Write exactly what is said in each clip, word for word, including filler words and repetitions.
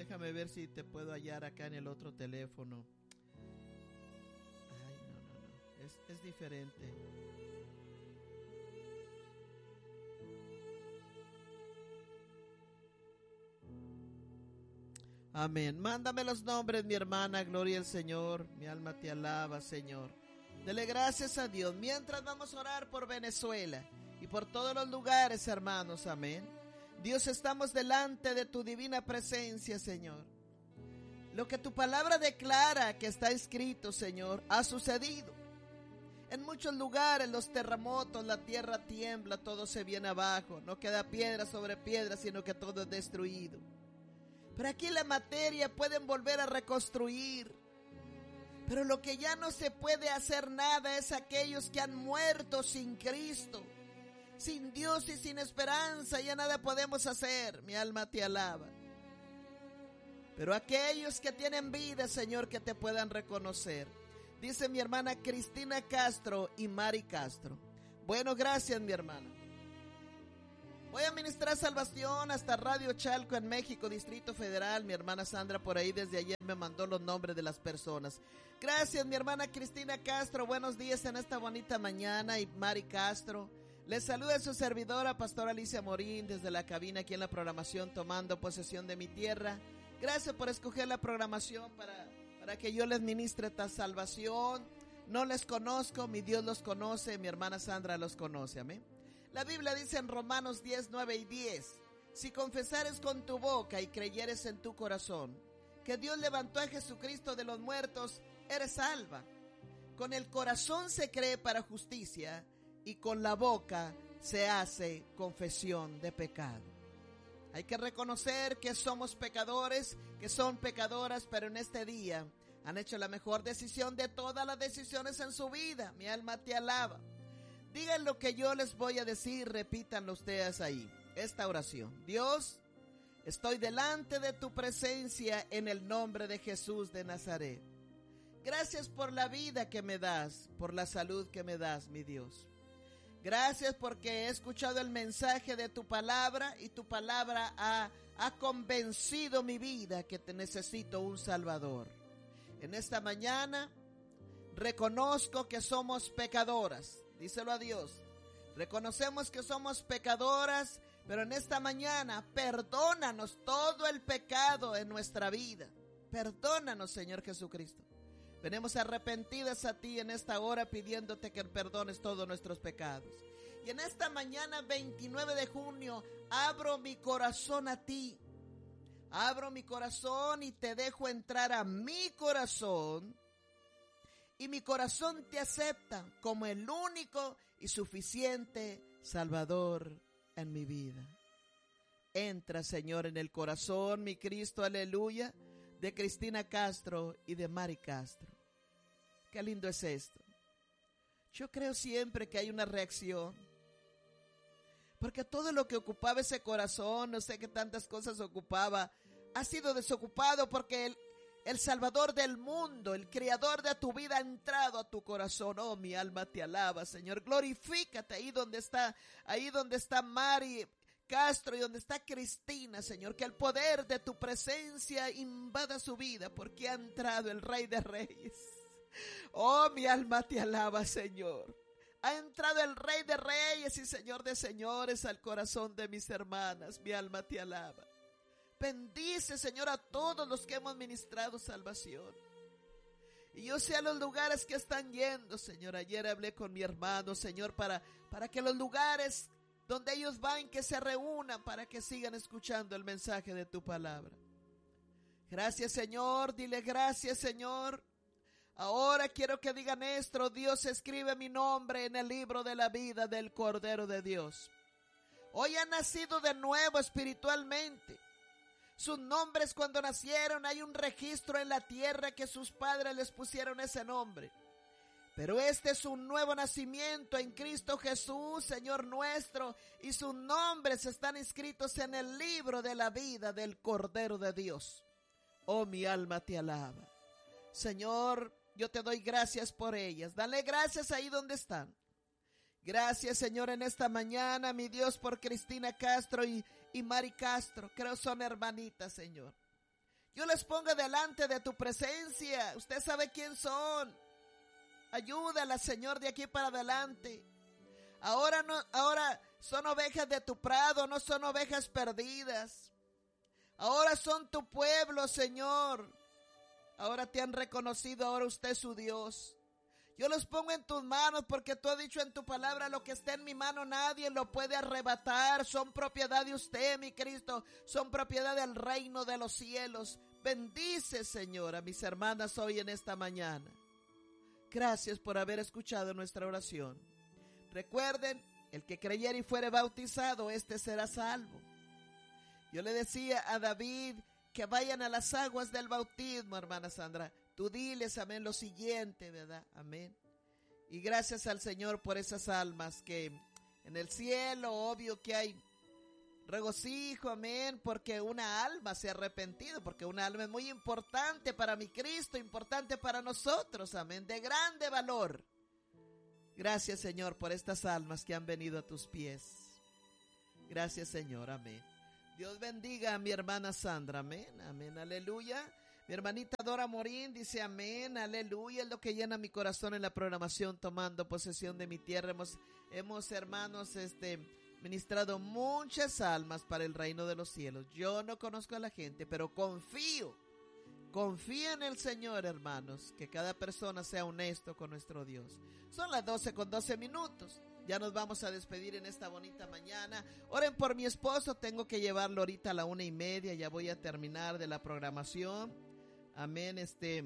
Déjame ver si te puedo hallar acá en el otro teléfono. Ay, no, no, no. Es, es diferente. Amén. Mándame los nombres, mi hermana. Gloria al Señor. Mi alma te alaba, Señor. Dele gracias a Dios. Mientras vamos a orar por Venezuela y por todos los lugares, hermanos. Amén. Dios, estamos delante de tu divina presencia, Señor. Lo que tu palabra declara que está escrito, Señor, ha sucedido. En muchos lugares los terremotos, la tierra tiembla, todo se viene abajo. No queda piedra sobre piedra, sino que todo es destruido. Pero aquí la materia pueden volver a reconstruir. Pero lo que ya no se puede hacer nada es aquellos que han muerto sin Cristo. Sin Dios y sin esperanza ya nada podemos hacer. Mi alma te alaba. Pero aquellos que tienen vida, Señor, que te puedan reconocer. Dice mi hermana Cristina Castro y Mari Castro. Bueno, gracias, mi hermana. Voy a ministrar salvación hasta Radio Chalco en México, Distrito Federal. Mi hermana Sandra por ahí desde ayer me mandó los nombres de las personas. Gracias, mi hermana Cristina Castro. Buenos días en esta bonita mañana. Y Mari Castro. Les saluda su servidora, Pastora Alicia Morín, desde la cabina aquí en la programación, tomando posesión de mi tierra. Gracias por escoger la programación para, para que yo les ministre esta salvación. No les conozco, mi Dios los conoce, mi hermana Sandra los conoce. Amén. La Biblia dice en Romanos diez, nueve y diez, si confesares con tu boca y creyeres en tu corazón que Dios levantó a Jesucristo de los muertos, eres salva. Con el corazón se cree para justicia y con la boca se hace confesión de pecado. Hay que reconocer que somos pecadores, que son pecadoras, pero en este día han hecho la mejor decisión de todas las decisiones en su vida. Mi alma te alaba. Digan lo que yo les voy a decir, repítanlo ustedes ahí. Esta oración. Dios, estoy delante de tu presencia en el nombre de Jesús de Nazaret. Gracias por la vida que me das, por la salud que me das, mi Dios. Gracias porque he escuchado el mensaje de tu palabra y tu palabra ha, ha convencido mi vida que te necesito un Salvador. En esta mañana reconozco que somos pecadoras. Díselo a Dios. Reconocemos que somos pecadoras, pero en esta mañana perdónanos todo el pecado en nuestra vida. Perdónanos, Señor Jesucristo. Venimos arrepentidas a ti en esta hora pidiéndote que perdones todos nuestros pecados. Y en esta mañana veintinueve de junio abro mi corazón a ti. Abro mi corazón y te dejo entrar a mi corazón. Y mi corazón te acepta como el único y suficiente Salvador en mi vida. Entra, Señor, en el corazón, mi Cristo, aleluya, de Cristina Castro y de Mari Castro. Qué lindo es esto. Yo creo siempre que hay una reacción. Porque todo lo que ocupaba ese corazón, no sé qué tantas cosas ocupaba, ha sido desocupado porque el El Salvador del mundo, el Creador de tu vida ha entrado a tu corazón. Oh, mi alma te alaba, Señor. Glorifícate ahí donde está, ahí donde está Mari Castro y donde está Cristina, Señor. Que el poder de tu presencia invada su vida porque ha entrado el Rey de Reyes. Oh, mi alma te alaba, Señor. Ha entrado el Rey de Reyes y Señor de Señores al corazón de mis hermanas. Mi alma te alaba. Bendice, Señor, a todos los que hemos ministrado salvación. Y yo sé a los lugares que están yendo, Señor. Ayer hablé con mi hermano, Señor, para, para que los lugares donde ellos van, que se reúnan para que sigan escuchando el mensaje de tu palabra. Gracias, Señor. Dile gracias, Señor. Ahora quiero que digan esto: Dios escribe mi nombre en el libro de la vida del Cordero de Dios. Hoy han nacido de nuevo espiritualmente. Sus nombres cuando nacieron hay un registro en la tierra que sus padres les pusieron ese nombre. Pero este es un nuevo nacimiento en Cristo Jesús, Señor nuestro, y sus nombres están inscritos en el libro de la vida del Cordero de Dios. Oh, mi alma te alaba. Señor, yo te doy gracias por ellas. Dale gracias ahí donde están. Gracias, Señor, en esta mañana, mi Dios, por Cristina Castro y, y Mari Castro. Creo son hermanitas, Señor. Yo les pongo delante de tu presencia. Usted sabe quién son. Ayúdala, Señor, de aquí para adelante. Ahora no, ahora son ovejas de tu prado, no son ovejas perdidas. Ahora son tu pueblo, Señor. Ahora te han reconocido, ahora usted es su Dios. Yo los pongo en tus manos porque tú has dicho en tu palabra, lo que está en mi mano nadie lo puede arrebatar. Son propiedad de usted, mi Cristo. Son propiedad del reino de los cielos. Bendice, Señor, a mis hermanas hoy en esta mañana. Gracias por haber escuchado nuestra oración. Recuerden, el que creyere y fuere bautizado, este será salvo. Yo le decía a David que vayan a las aguas del bautismo, hermana Sandra. Tú diles, amén, lo siguiente, ¿verdad? Amén. Y gracias al Señor por esas almas que en el cielo, obvio que hay regocijo, amén, porque una alma se ha arrepentido, porque una alma es muy importante para mi Cristo, importante para nosotros, amén, de grande valor. Gracias, Señor, por estas almas que han venido a tus pies. Gracias, Señor, amén. Dios bendiga a mi hermana Sandra, amén, amén, aleluya. Mi hermanita Dora Morín dice amén, aleluya, es lo que llena mi corazón en la programación, tomando posesión de mi tierra. Hemos, hemos hermanos, este, ministrado muchas almas para el reino de los cielos. Yo no conozco a la gente, pero confío, confío en el Señor, hermanos, que cada persona sea honesto con nuestro Dios. Son las doce con doce minutos. Ya nos vamos a despedir en esta bonita mañana. Oren por mi esposo, tengo que llevarlo ahorita a la una y media, ya voy a terminar de la programación. Amén, este,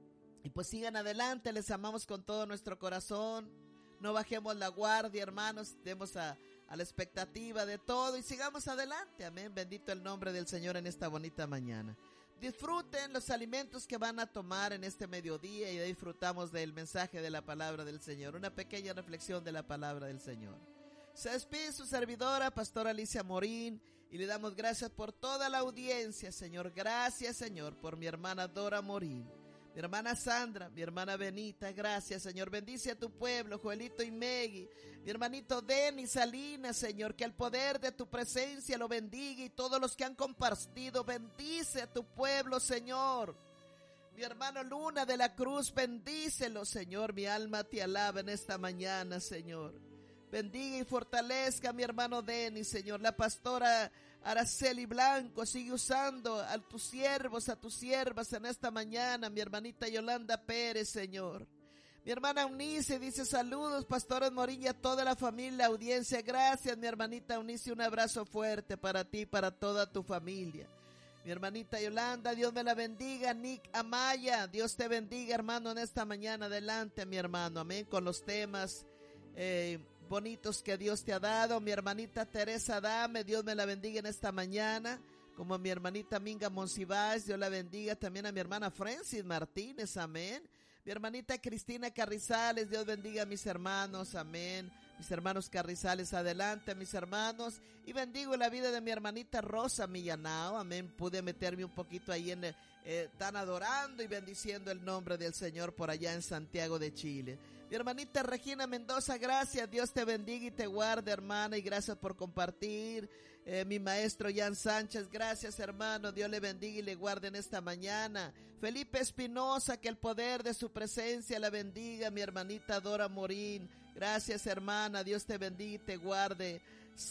y pues sigan adelante, les amamos con todo nuestro corazón. No bajemos la guardia, hermanos, demos a, a la expectativa de todo y sigamos adelante, amén. Bendito el nombre del Señor en esta bonita mañana. Disfruten los alimentos que van a tomar en este mediodía y disfrutamos del mensaje de la palabra del Señor, una pequeña reflexión de la palabra del Señor. Se despide su servidora, Pastora Alicia Morín, y le damos gracias por toda la audiencia, Señor. Gracias, Señor, por mi hermana Dora Morín, mi hermana Sandra, mi hermana Benita. Gracias, Señor. Bendice a tu pueblo, Joelito y Megui, mi hermanito Denis Salinas, Señor. Que el poder de tu presencia lo bendiga y todos los que han compartido. Bendice a tu pueblo, Señor. Mi hermano Luna de la Cruz, bendícelo, Señor. Mi alma te alaba en esta mañana, Señor. Bendiga y fortalezca a mi hermano Denis, Señor. La pastora Araceli Blanco sigue usando a tus siervos, a tus siervas en esta mañana. Mi hermanita Yolanda Pérez, Señor. Mi hermana Eunice dice saludos, Pastores Morín y a toda la familia, audiencia. Gracias, mi hermanita Eunice, un abrazo fuerte para ti y para toda tu familia. Mi hermanita Yolanda, Dios me la bendiga. Nick Amaya, Dios te bendiga, hermano, en esta mañana. Adelante, mi hermano, amén, con los temas eh, bonitos que Dios te ha dado. Mi hermanita Teresa Dame, Dios me la bendiga en esta mañana. Como mi hermanita Minga Monsiváis, Dios la bendiga. También a mi hermana Francis Martínez, amén. Mi hermanita Cristina Carrizales, Dios bendiga a mis hermanos, amén. Mis hermanos Carrizales, adelante, mis hermanos. Y bendigo la vida de mi hermanita Rosa Millanao, amén. Pude meterme un poquito ahí en, eh, tan adorando y bendiciendo el nombre del Señor por allá en Santiago de Chile. Mi hermanita Regina Mendoza, gracias, Dios te bendiga y te guarde, hermana, y gracias por compartir. Eh, mi maestro Jan Sánchez, gracias, hermano, Dios le bendiga y le guarde en esta mañana. Felipe Espinosa, que el poder de su presencia la bendiga. Mi hermanita Dora Morín, gracias, hermana, Dios te bendiga y te guarde.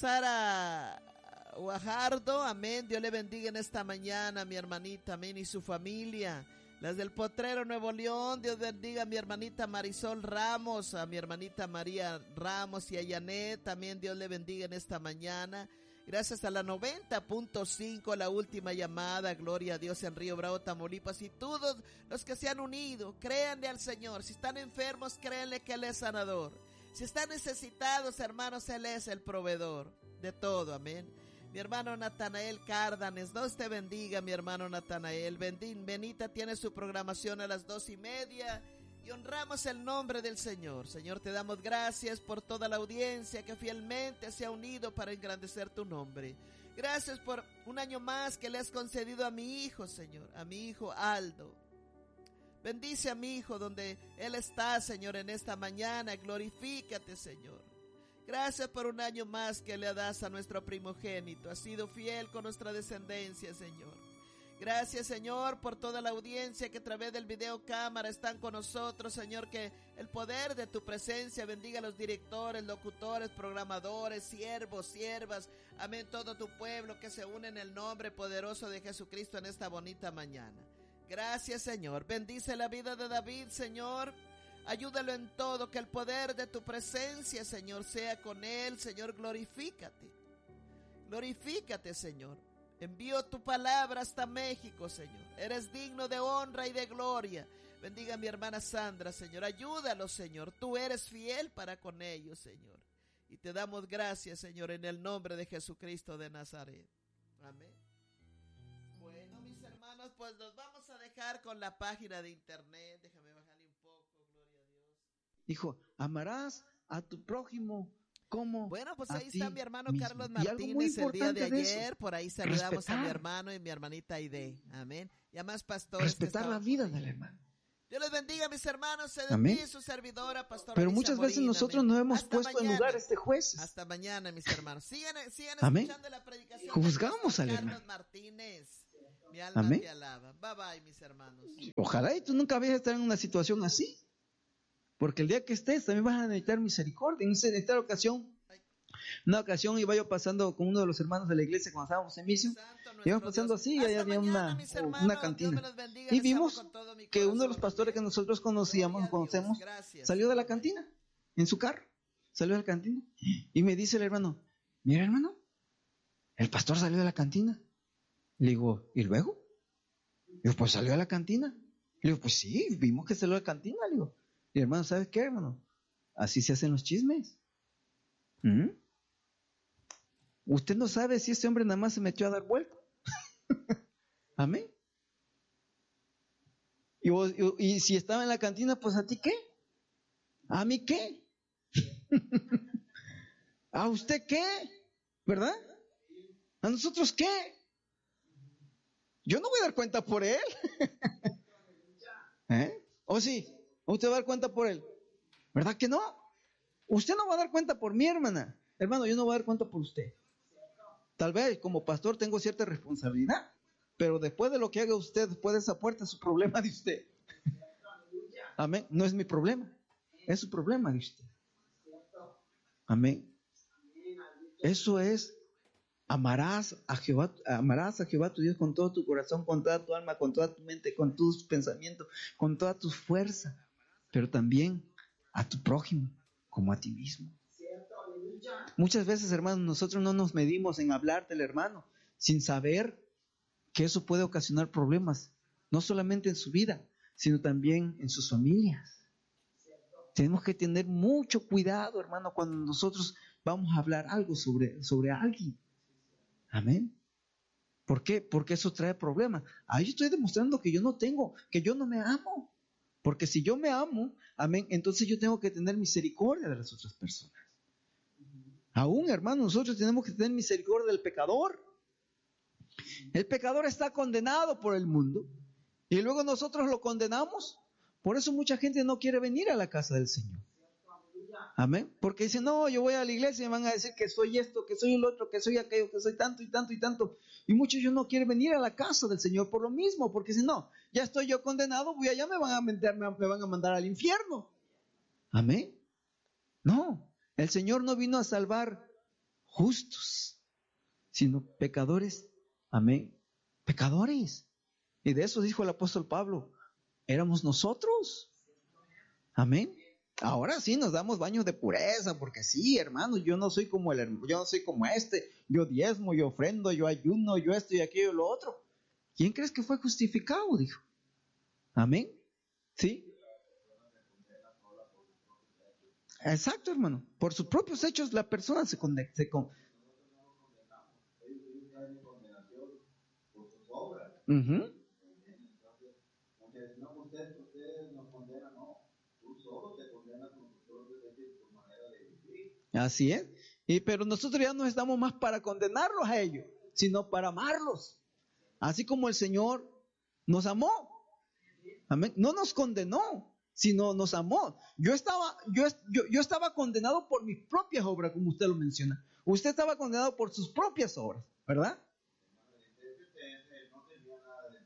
Sara Guajardo, amén, Dios le bendiga en esta mañana, mi hermanita, amén, y su familia. Las del Potrero, Nuevo León, Dios bendiga a mi hermanita Marisol Ramos, a mi hermanita María Ramos y a Yanet, también Dios le bendiga en esta mañana. Gracias a la noventa punto cinco, la última llamada, gloria a Dios en Río Bravo, Tamaulipas, y todos los que se han unido, créanle al Señor. Si están enfermos, créanle que Él es sanador. Si están necesitados, hermanos, Él es el proveedor de todo, amén. Mi hermano Natanael Cárdanes, Dios te bendiga, mi hermano Natanael. Bendín, Benita tiene su programación a las dos y media y honramos el nombre del Señor. Señor, te damos gracias por toda la audiencia que fielmente se ha unido para engrandecer tu nombre. Gracias por un año más que le has concedido a mi hijo, Señor, a mi hijo Aldo. Bendice a mi hijo donde él está, Señor, en esta mañana. Glorifícate, Señor. Gracias por un año más que le das a nuestro primogénito. Ha sido fiel con nuestra descendencia, Señor. Gracias, Señor, por toda la audiencia que a través del video cámara están con nosotros, Señor, que el poder de tu presencia bendiga a los directores, locutores, programadores, siervos, siervas, amén, todo tu pueblo que se une en el nombre poderoso de Jesucristo en esta bonita mañana. Gracias, Señor. Bendice la vida de David, Señor. Ayúdalo en todo, que el poder de tu presencia, Señor, sea con él. Señor, glorifícate. Glorifícate, Señor. Envío tu palabra hasta México, Señor. Eres digno de honra y de gloria. Bendiga a mi hermana Sandra, Señor. Ayúdalo, Señor. Tú eres fiel para con ellos, Señor. Y te damos gracias, Señor, en el nombre de Jesucristo de Nazaret. Amén. Bueno, mis hermanos, pues nos vamos a dejar con la página de internet. Déjame bajarle un poco, gloria a Dios. Hijo, amarás a tu prójimo como Bueno, pues a ahí ti está mi hermano mismo. Carlos Y algo muy Martínez el día de importante de eso, ayer. Por ahí saludamos respetar. a mi hermano y mi hermanita Aide. Amén. Y a más pastores. Respetar la vida del hermano. Dios les bendiga, mis hermanos. Se Amén. despide su servidora, Pastor Pero Alicia muchas veces Molina, nosotros amén. nos hemos Hasta puesto mañana. en lugares de jueces. Hasta mañana, mis hermanos. Sigan, sigan Amén. escuchando la predicación Juzgamos de al Carlos hermano. Martínez. Mi alma Amén. te alaba. Bye bye, mis hermanos. Ojalá y tú nunca vayas a estar en una situación así. Porque el día que estés también vas a necesitar misericordia. En esta ocasión, una ocasión iba yo pasando con uno de los hermanos de la iglesia cuando estábamos en misión. Íbamos pasando así y allá había una, una cantina. Y vimos que uno de los pastores que nosotros conocíamos, conocemos, salió de la cantina, en su carro. Salió de la cantina. Y me dice el hermano, mira hermano, el pastor salió de la cantina. Le digo, ¿y luego? Le digo, pues salió de la cantina. Le digo, pues sí, vimos que salió de la cantina. Le digo, y hermano, ¿sabes qué, hermano? Así se hacen los chismes. ¿Mm? Usted no sabe si ese hombre nada más se metió a dar vuelta. Amén. Y, vos, y, y si estaba en la cantina, pues ¿a ti qué? ¿A mí qué? ¿A usted qué? ¿Verdad? ¿A nosotros qué? Yo no voy a dar cuenta por él. ¿Eh? ¿O sí? ¿O usted va a dar cuenta por él? ¿Verdad que no? Usted no va a dar cuenta por mi hermana. Hermano, yo no voy a dar cuenta por usted. Tal vez como pastor tengo cierta responsabilidad, pero después de lo que haga usted, después de esa puerta, es su problema de usted. Amén. No es mi problema, es su problema de usted. Amén. Eso es, amarás a Jehová, amarás a Jehová tu Dios con todo tu corazón, con toda tu alma, con toda tu mente, con tus pensamientos, con toda tu fuerza, pero también a tu prójimo como a ti mismo. Muchas veces, hermanos, nosotros no nos medimos en hablar del hermano sin saber que eso puede ocasionar problemas, no solamente en su vida, sino también en sus familias. Tenemos que tener mucho cuidado, hermano, cuando nosotros vamos a hablar algo sobre, sobre alguien. Amén. ¿Por qué? Porque eso trae problemas. Ahí yo estoy demostrando que yo no tengo, que yo no me amo. Porque si yo me amo, amén, entonces yo tengo que tener misericordia de las otras personas. Aún, hermano, nosotros tenemos que tener misericordia del pecador. El pecador está condenado por el mundo y luego nosotros lo condenamos. Por eso mucha gente no quiere venir a la casa del Señor. Amén. Porque dicen, no, yo voy a la iglesia y me van a decir que soy esto, que soy el otro, que soy aquello, que soy tanto y tanto y tanto. Y muchos ellos no quieren venir a la casa del Señor por lo mismo, porque si no, ya estoy yo condenado, voy allá, me van a meter, me van a mandar al infierno. Amén. No. El Señor no vino a salvar justos, sino pecadores. Amén. Pecadores. Y de eso dijo el apóstol Pablo. Éramos nosotros. Amén. Ahora sí nos damos baños de pureza, porque sí, hermano, yo no soy como el yo no soy como este. Yo diezmo, yo ofrendo, yo ayuno, yo esto y aquello y lo otro. ¿Quién crees que fue justificado? Dijo. Amén. ¿Sí? Exacto, hermano. Por sus propios hechos la persona se condena. Se con... uh-huh. Así es. Y, pero nosotros ya no estamos más para condenarlos a ellos, sino para amarlos. Así como el Señor nos amó. Amén. No nos condenó, sino nos amó. Yo estaba, yo, yo, yo estaba condenado por mis propias obras, como usted lo menciona. Usted estaba condenado por sus propias obras, ¿verdad?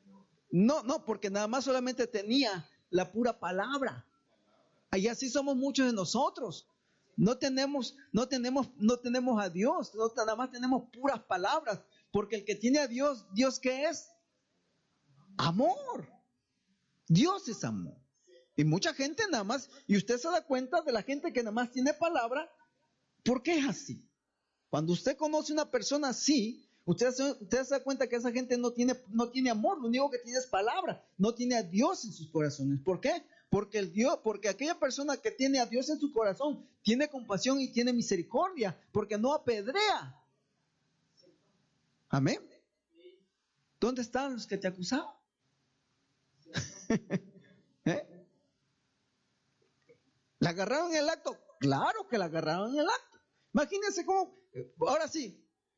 No, no, porque nada más solamente tenía la pura palabra. Y así somos muchos de nosotros. No tenemos, no tenemos, no tenemos a Dios, no, nada más tenemos puras palabras. Porque el que tiene a Dios, ¿Dios qué es? Amor. Dios es amor. Y mucha gente nada más, y usted se da cuenta de la gente que nada más tiene palabra, ¿por qué es así? Cuando usted conoce una persona así, usted, usted se da cuenta que esa gente no tiene, no tiene amor, lo único que tiene es palabra, no tiene a Dios en sus corazones. ¿Por qué? Porque el Dios, porque aquella persona que tiene a Dios en su corazón tiene compasión y tiene misericordia, porque no apedrea. Amén. ¿Dónde están los que te acusaban? ¿Eh? ¿La agarraron en el acto? Claro que la agarraron en el acto. Imagínense cómo, ahora sí,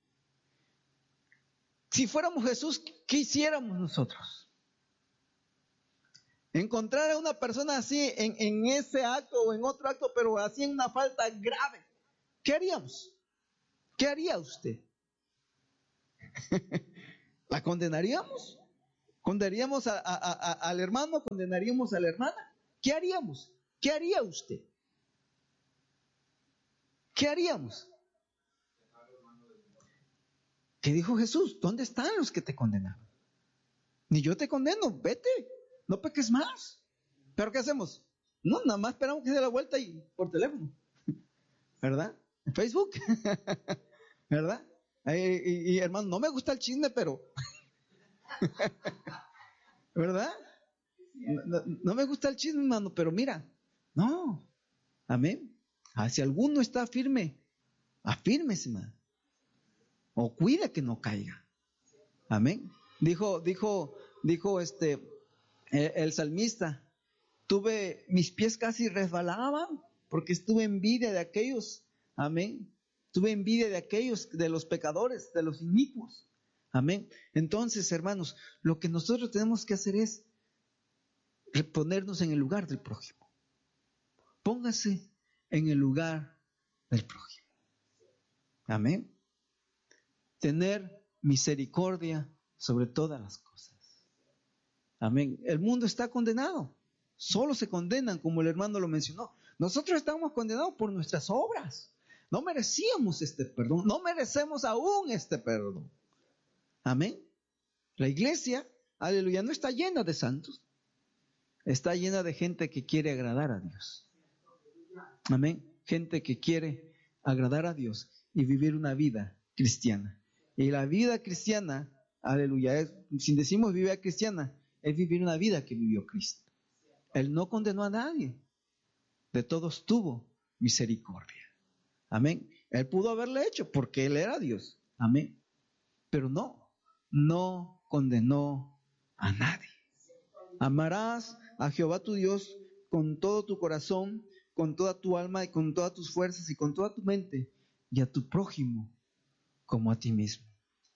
si fuéramos Jesús, ¿qué hiciéramos nosotros? Encontrar a una persona así en, en ese acto o en otro acto, pero así en una falta grave, ¿qué haríamos? ¿Qué haría usted? ¿La condenaríamos? ¿Condenaríamos a, a, a, al hermano? ¿Condenaríamos a la hermana? ¿Qué haríamos? ¿Qué haría usted? ¿Qué haríamos? ¿Qué dijo Jesús? ¿Dónde están los que te condenaron? Ni yo te condeno, vete, no peques más. ¿Pero qué hacemos? No, nada más esperamos que se dé la vuelta y por teléfono, ¿verdad? En Facebook, ¿verdad? Y, y, y hermano, no me gusta el chisme, pero ¿verdad? No, no me gusta el chisme, hermano, pero mira, no, amén. Ah, si alguno está firme, afírmese, hermano, o cuida que no caiga. Amén. Dijo, dijo, dijo este el, el salmista, tuve, mis pies casi resbalaban porque estuve envidia de aquellos, amén. Tuve envidia de aquellos, de los pecadores, de los inicuos. Amén. Entonces, hermanos, lo que nosotros tenemos que hacer es ponernos en el lugar del prójimo. Póngase en el lugar del prójimo. Amén. Tener misericordia sobre todas las cosas. Amén. El mundo está condenado. Solo se condenan, como el hermano lo mencionó. Nosotros estamos condenados por nuestras obras. No merecíamos este perdón. No merecemos aún este perdón. Amén. La iglesia, aleluya, no está llena de santos. Está llena de gente que quiere agradar a Dios. Amén. Gente que quiere agradar a Dios y vivir una vida cristiana. Y la vida cristiana, aleluya, es, si decimos vida cristiana, es vivir una vida que vivió Cristo. Él no condenó a nadie. De todos tuvo misericordia. Amén. Él pudo haberle hecho porque Él era Dios. Amén. Pero no, no condenó a nadie. Amarás a Jehová tu Dios con todo tu corazón, con toda tu alma y con todas tus fuerzas y con toda tu mente, y a tu prójimo como a ti mismo.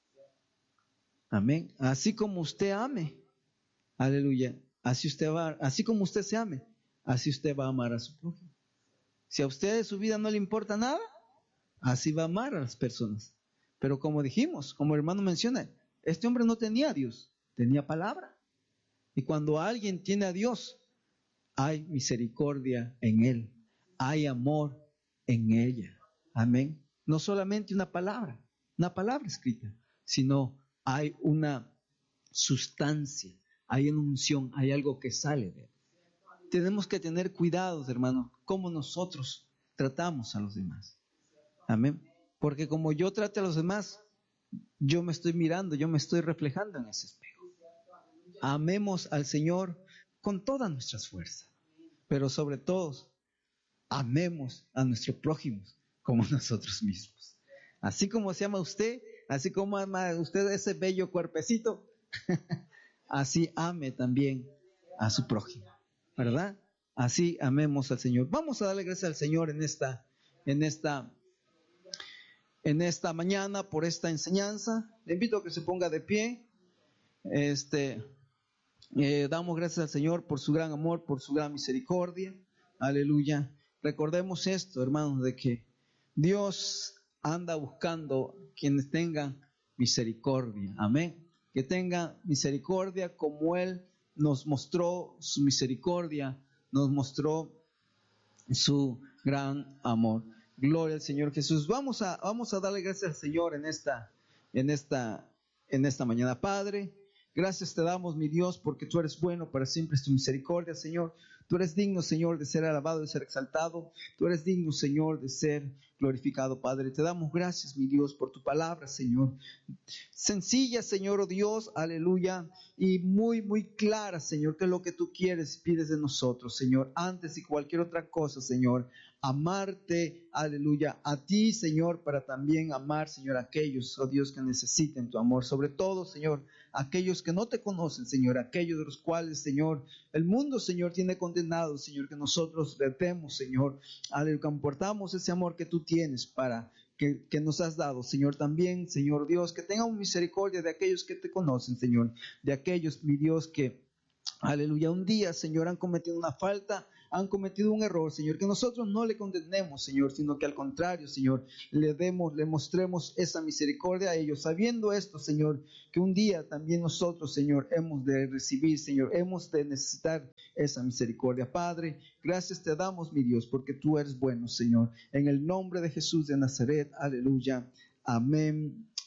Amén. Así como usted ame, aleluya, así usted va, así como usted se ame, así usted va a amar a su prójimo. Si a usted de su vida no le importa nada, así va a amar a las personas. Pero como dijimos, como el hermano menciona, este hombre no tenía a Dios, tenía palabra. Y cuando alguien tiene a Dios, hay misericordia en él, hay amor en ella. Amén. No solamente una palabra, una palabra escrita, sino hay una sustancia, hay una unción, hay algo que sale de él. Tenemos que tener cuidados, hermanos, cómo nosotros tratamos a los demás. Amén. Porque como yo trate a los demás, yo me estoy mirando, yo me estoy reflejando en ese espejo. Amemos al Señor con todas nuestras fuerzas, pero sobre todo, amemos a nuestros prójimos como nosotros mismos. Así como se ama usted, así como ama usted ese bello cuerpecito, así ame también a su prójimo, ¿verdad? Así amemos al Señor. Vamos a darle gracias al Señor en esta, en esta, en esta mañana por esta enseñanza. Le invito a que se ponga de pie. Este, eh, damos gracias al Señor por su gran amor, por su gran misericordia. Aleluya. Recordemos esto, hermanos, de que Dios anda buscando quienes tengan misericordia. Amén. que tenga misericordia como Él nos mostró su misericordia, nos mostró su gran amor. Gloria al Señor Jesús. Vamos a, vamos a darle gracias al Señor en esta, en esta, en esta mañana. Padre, gracias te damos, mi Dios, porque tú eres bueno, para siempre es tu misericordia, Señor. Tú eres digno, Señor, de ser alabado, de ser exaltado. Tú eres digno, Señor, de ser glorificado, Padre. Te damos gracias, mi Dios, por tu palabra, Señor. Sencilla, Señor, oh Dios, aleluya, y muy, muy clara, Señor, que es lo que tú quieres y pides de nosotros, Señor. Antes y cualquier otra cosa, Señor, amarte, aleluya, a ti, Señor, para también amar, Señor, a aquellos, oh Dios, que necesiten tu amor. Sobre todo, Señor, aquellos que no te conocen, Señor, aquellos de los cuales, Señor, el mundo, Señor, tiene condenado, Señor, que nosotros debemos, Señor, aleluya, comportamos ese amor que tú tienes para que, que nos has dado, Señor, también, Señor Dios, que tengamos misericordia de aquellos que te conocen, Señor, de aquellos, mi Dios, que, aleluya, un día, Señor, han cometido una falta, han cometido un error, Señor, que nosotros no le condenemos, Señor, sino que al contrario, Señor, le demos, le mostremos esa misericordia a ellos, sabiendo esto, Señor, que un día también nosotros, Señor, hemos de recibir, Señor, hemos de necesitar esa misericordia. Padre, gracias te damos, mi Dios, porque tú eres bueno, Señor, en el nombre de Jesús de Nazaret, aleluya, amén.